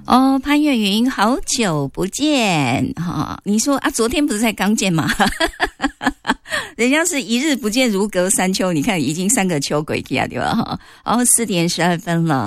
哦，潘越云，好久不见哈！你说啊，昨天不是才刚见吗？人家是一日不见如隔三秋，你看已经3个秋鬼去啊，对吧？哈，4:12了。